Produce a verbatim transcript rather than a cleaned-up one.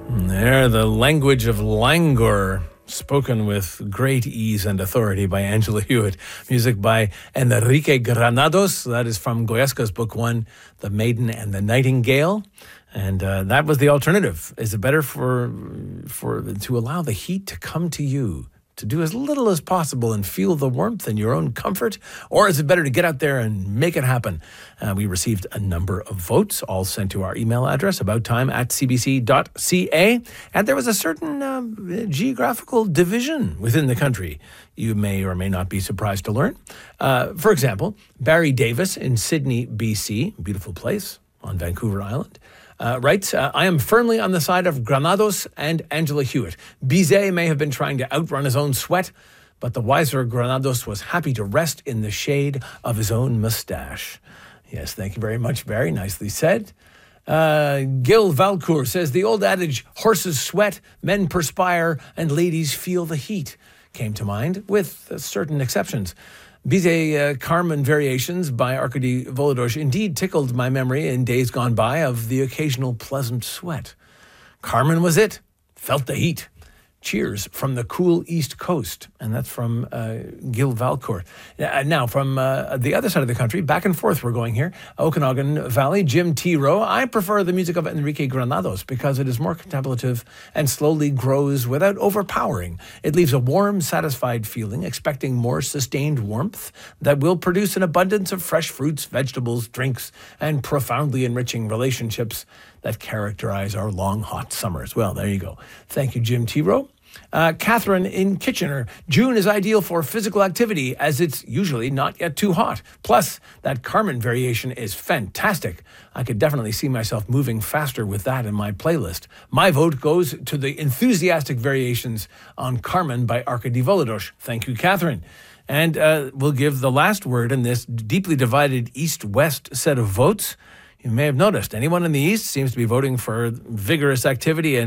There, the language of languor, spoken with great ease and authority by Angela Hewitt. Music by Enrique Granados. That is from Goyesca's book one, The Maiden and the Nightingale. And uh, that was the alternative. Is it better for for to allow the heat to come to you, to do as little as possible and feel the warmth in your own comfort? Or is it better to get out there and make it happen? Uh, we received a number of votes, all sent to our email address, abouttime at c b c dot c a. And there was a certain uh, geographical division within the country. You may or may not be surprised to learn. Uh, for example, Barry Davis in Sydney, B C, beautiful place on Vancouver Island, Uh, writes, uh, I am firmly on the side of Granados and Angela Hewitt. Bizet may have been trying to outrun his own sweat, but the wiser Granados was happy to rest in the shade of his own mustache. Yes, thank you very much, Barry. Nicely said. Uh, Gil Valcourt says, the old adage, horses sweat, men perspire, and ladies feel the heat, came to mind, with uh, certain exceptions. Bizet uh, Carmen variations by Arkady Volodosh indeed tickled my memory in days gone by of the occasional pleasant sweat. Carmen was it. Felt the heat. Cheers from the cool East Coast. And that's from uh, Gil Valcourt. Uh, now, from uh, the other side of the country, back and forth we're going here. Okanagan Valley, Jim T. Rowe. I prefer the music of Enrique Granados because it is more contemplative and slowly grows without overpowering. It leaves a warm, satisfied feeling, expecting more sustained warmth that will produce an abundance of fresh fruits, vegetables, drinks, and profoundly enriching relationships that characterize our long, hot summers. Well, there you go. Thank you, Jim T. Rowe. Uh, Catherine in Kitchener. June is ideal for physical activity as it's usually not yet too hot. Plus, that Carmen variation is fantastic. I could definitely see myself moving faster with that in my playlist. My vote goes to the enthusiastic variations on Carmen by Arkady Volodosh. Thank you, Catherine. And uh, we'll give the last word in this deeply divided East-West set of votes. You may have noticed anyone in the East seems to be voting for vigorous activity and